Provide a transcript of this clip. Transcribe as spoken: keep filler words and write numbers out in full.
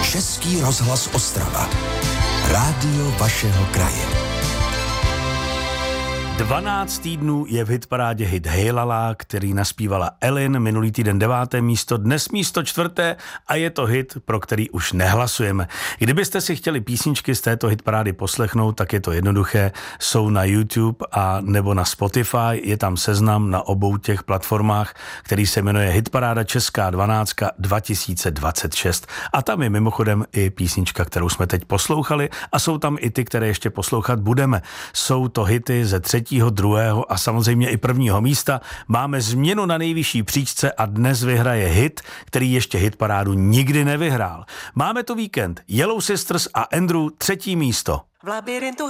Český rozhlas Ostrava. Rádio vašeho kraje. dvanáct týdnů je v hitparádě hit Hejlala, který naspívala Elin, minulý týden deváté místo, dnes místo čtvrté a je to hit, pro který už nehlasujeme. Kdybyste si chtěli písničky z této hitparády poslechnout, tak je to jednoduché, jsou na YouTube a nebo na Spotify, je tam seznam na obou těch platformách, který se jmenuje Hitparáda Česká dvanáct dva tisíce dvacet šest a tam je mimochodem i písnička, kterou jsme teď poslouchali a jsou tam i ty, které ještě poslouchat budeme. Jsou to hity ze třetí druhého a samozřejmě i prvního místa. Máme změnu na nejvyšší příčce a dnes vyhraje hit, který ještě hitparádu nikdy nevyhrál. Máme tu víkend Yellow Sisters a Andrew třetí místo. V labirintu